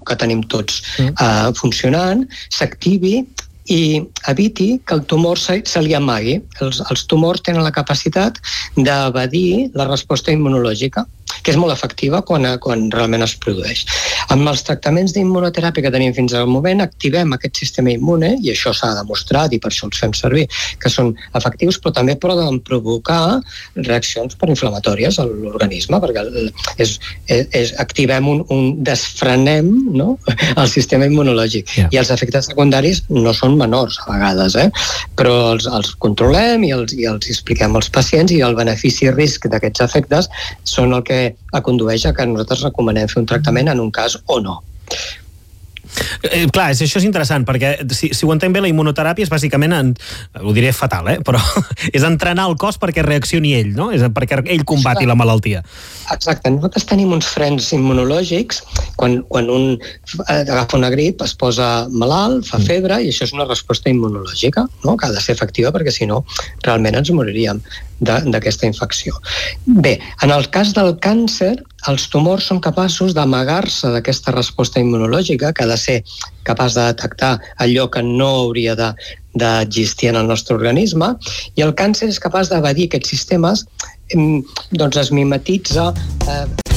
que tenim tots funcionant, s'activi i eviti que el tumor se li amagui. Els tumors tenen la capacitat d'evadir la resposta immunològica, que és molt efectiva quan realment es produeix. Amb els tractaments d'immunoteràpia que tenim fins al moment, activem aquest sistema immune, i això s'ha demostrat, i per això els fem servir, que són efectius, però també poden provocar reaccions inflamatòries a l'organisme, perquè activem desfrenem, no?, el sistema immunològic. I els efectes secundaris no són menors a vegades, però els controlem i els expliquem als pacients, i el benefici i risc d'aquests efectes són el que condueix a que nosaltres recomanem fer un tractament en un cas o no. Clar, això és interessant, perquè si ho entenc bé, la immunoteràpia és bàsicament, ho diré fatal, però és entrenar el cos perquè reaccioni ell, no? És perquè ell combati la malaltia. Exacte. Nosaltres tenim uns frens immunològics. Quan un agafa una grip, es posa malalt, fa febre, i això és una resposta immunològica, no?, que ha de ser efectiva, perquè si no, realment ens moriríem d'aquesta infecció. Bé, en el cas del càncer, els tumors són capaços d'amagar-se d'aquesta resposta immunològica, que ha de ser capaç de detectar allò que no hauria d'existir en el nostre organisme, i el càncer és capaç d'evadir aquests sistemes, doncs es mimetitza